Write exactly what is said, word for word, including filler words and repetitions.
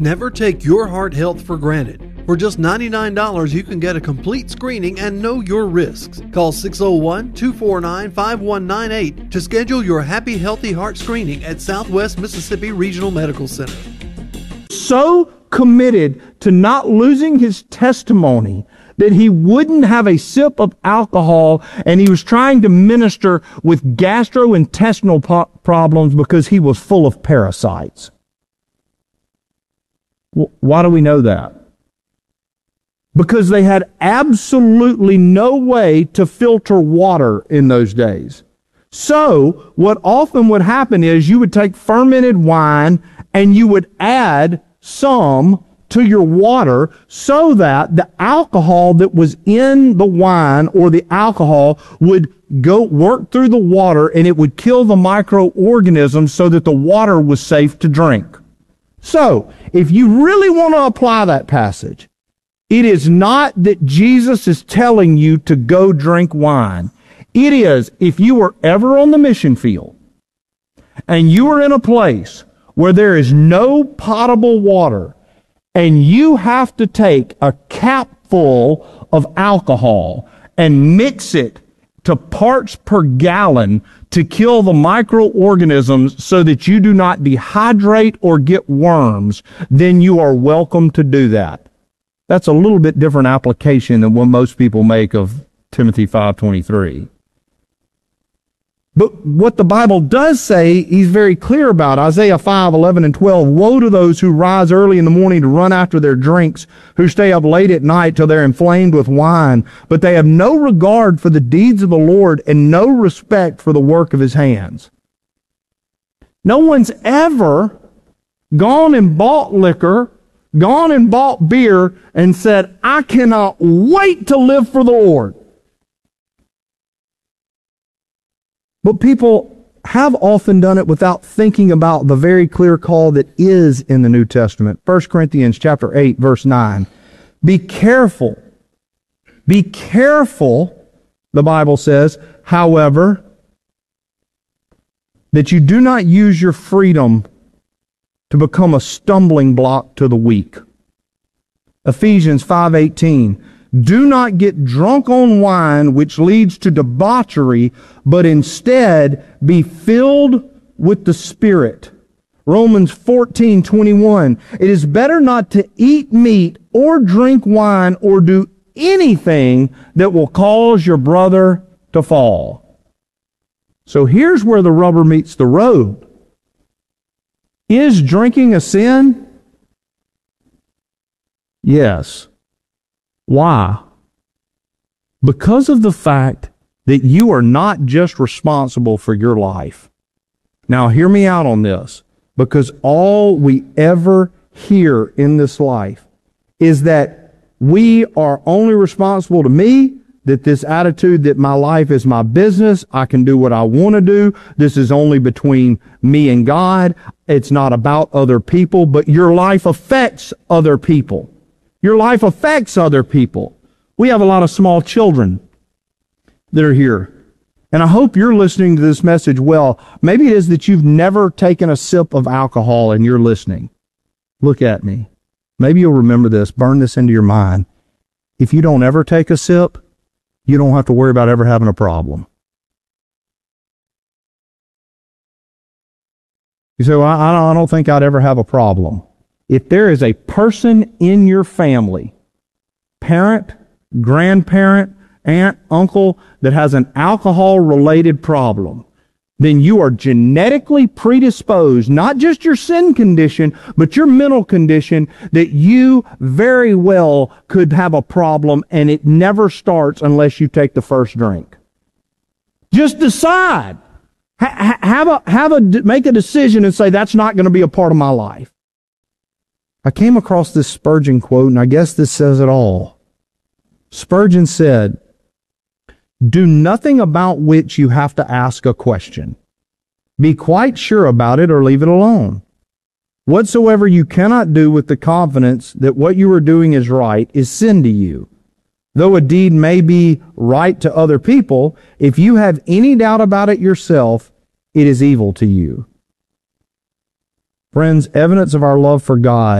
Never take your heart health for granted. For just ninety-nine dollars, you can get a complete screening and know your risks. Call six oh one, two four nine, five one nine eight to schedule your Happy Healthy Heart screening at Southwest Mississippi Regional Medical Center. So committed to not losing his testimony that he wouldn't have a sip of alcohol, and he was trying to minister with gastrointestinal po- problems because he was full of parasites. Well, why do we know that? Because they had absolutely no way to filter water in those days. So what often would happen is you would take fermented wine and you would add some to your water so that the alcohol that was in the wine or the alcohol would go work through the water, and it would kill the microorganisms so that the water was safe to drink. So if you really want to apply that passage, it is not that Jesus is telling you to go drink wine. It is, if you were ever on the mission field and you are in a place where there is no potable water and you have to take a capful of alcohol and mix it to parts per gallon to kill the microorganisms so that you do not dehydrate or get worms, then you are welcome to do that. That's a little bit different application than what most people make of Timothy five twenty-three. But what the Bible does say, he's very clear about. Isaiah five eleven and twelve, woe to those who rise early in the morning to run after their drinks, who stay up late at night till they're inflamed with wine, but they have no regard for the deeds of the Lord and no respect for the work of his hands. No one's ever gone and bought liquor, gone and bought beer, and said, I cannot wait to live for the Lord. But people have often done it without thinking about the very clear call that is in the New Testament. First Corinthians chapter eight, verse nine. Be careful. Be careful, the Bible says, however, that you do not use your freedom to become a stumbling block to the weak. Ephesians five eighteen. Do not get drunk on wine, which leads to debauchery, but instead be filled with the Spirit. Romans fourteen twenty-one. It is better not to eat meat or drink wine or do anything that will cause your brother to fall. So here's where the rubber meets the road. Is drinking a sin? Yes. Why? Because of the fact that you are not just responsible for your life. Now, hear me out on this, because all we ever hear in this life is that we are only responsible to me, that this attitude that my life is my business, I can do what I want to do, this is only between me and God, it's not about other people, but your life affects other people. Your life affects other people. We have a lot of small children that are here. And I hope you're listening to this message well. Maybe it is that you've never taken a sip of alcohol and you're listening. Look at me. Maybe you'll remember this. Burn this into your mind. If you don't ever take a sip, you don't have to worry about ever having a problem. You say, well, I don't think I'd ever have a problem. If there is a person in your family, parent, grandparent, aunt, uncle, that has an alcohol-related problem, then you are genetically predisposed, not just your sin condition, but your mental condition, that you very well could have a problem, and it never starts unless you take the first drink. Just decide. Ha- have a, have a, make a decision and say, that's not going to be a part of my life. I came across this Spurgeon quote, and I guess this says it all. Spurgeon said, do nothing about which you have to ask a question. Be quite sure about it or leave it alone. Whatsoever you cannot do with the confidence that what you are doing is right is sin to you. Though a deed may be right to other people, if you have any doubt about it yourself, it is evil to you. Friends, evidence of our love for God